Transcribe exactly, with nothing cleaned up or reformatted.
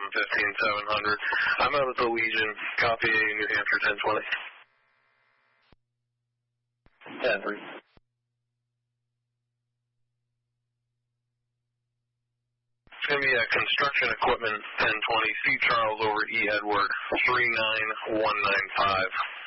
fifteen seven hundred. I'm out at the Legion. Copy New Hampshire ten twenty. ten three. It's going to be a construction equipment ten twenty. C. Charles over E. Edward three nine one nine five.